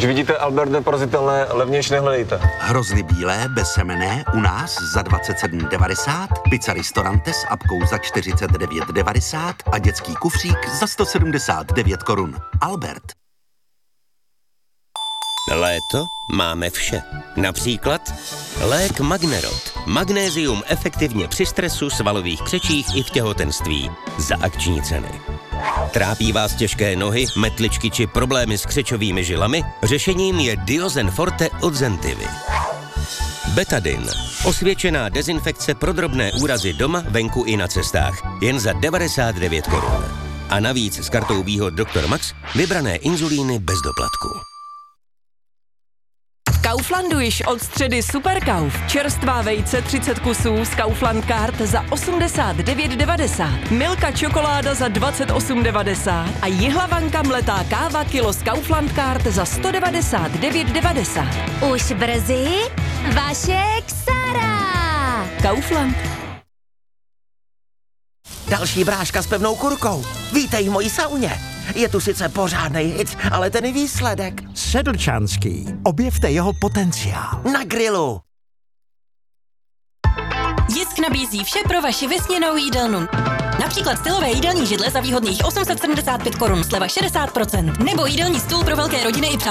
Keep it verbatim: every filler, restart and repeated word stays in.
Když vidíte Alberte porazitelné, levnější nehledejte. Hrozny bílé, bezsemenné, u nás za dvacet sedm devadesát, pizza Ristorante s apkou za čtyřicet devět devadesát a dětský kufřík za sto sedmdesát devět korun. Albert. Léto máme vše. Například lék Magnerot. Magnézium efektivně při stresu, svalových křečích i v těhotenství. Za akční ceny. Trápí vás těžké nohy, metličky či problémy s křečovými žilami? Řešením je Diozen Forte od Zentivy. Betadin. Osvědčená dezinfekce pro drobné úrazy doma, venku i na cestách. Jen za devadesát devět korun. A navíc s kartou výhod doktor Max vybrané inzulíny bez doplatku. V Kauflandu již od středy Superkauf. Čerstvá vejce třicet kusů z Kaufland Card za osmdesát devět devadesát. Milka čokoláda za dvacet osm devadesát a jihlavanka mletá káva kilo z Kaufland Card za sto devadesát devět devadesát. Už brzy vaše Xara. Kaufland. Další bráška s pevnou kurkou. Vítej v mojí sauně. Je tu sice pořádnej hit, ale ten výsledek. Sedlčanský. Objevte jeho potenciál. Na grilu. Jisk nabízí vše pro vaši vysněnou jídelnu. Například stylové jídelní židle za výhodných osm set sedmdesát pět korun, sleva šedesát procent. Nebo jídelní stůl pro velké rodiny i přátelé.